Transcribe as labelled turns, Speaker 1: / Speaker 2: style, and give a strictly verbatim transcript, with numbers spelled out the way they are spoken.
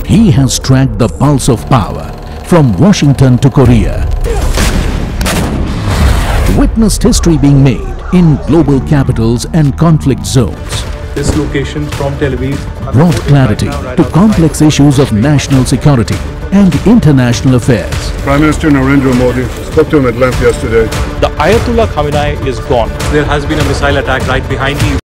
Speaker 1: He has tracked the pulse of power from Washington to Korea. Witnessed history being made in global capitals and conflict zones.
Speaker 2: This location from Tel Aviv
Speaker 1: Brought clarity to complex issues of national security and international affairs.
Speaker 3: Prime Minister Narendra Modi spoke to him at length yesterday.
Speaker 4: The Ayatollah Khamenei is gone.
Speaker 2: There has been a missile attack right behind me.